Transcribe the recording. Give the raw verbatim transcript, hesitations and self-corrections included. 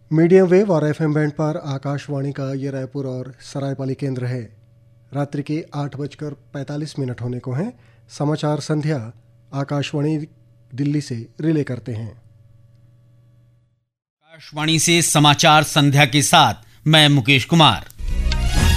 Medium wave और FM band पर आकाशवाणी का ये रायपुर और सरायपाली केंद्र है। रात्रि के आठ बजकर पैंतालीस मिनट होने को हैं। समाचार संध्या आकाशवाणी दिल्ली से रिले करते हैं। आकाशवाणी से समाचार संध्या के साथ मैं मुकेश कुमार।